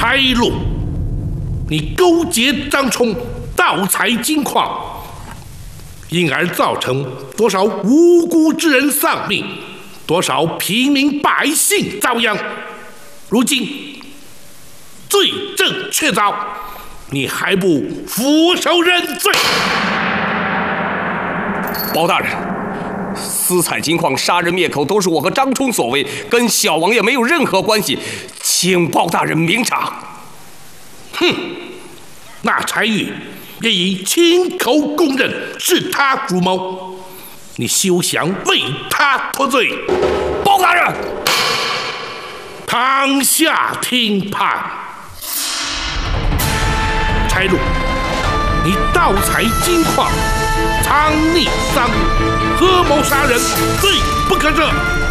差路，你勾结张冲，盗采金矿，因而造成多少无辜之人丧命，多少平民百姓遭殃。如今罪证确凿，你还不俯首认罪？ 包大人，私采金矿、杀人灭口都是我和张冲所为，跟小王爷没有任何关系，请包大人明察。 哼，那柴玉也已亲口供认是他主谋，你休想为他脱罪。 包大人， 堂下听判。柴禄，你盗采金矿，藏匿赃物，合谋杀人，罪不可赦。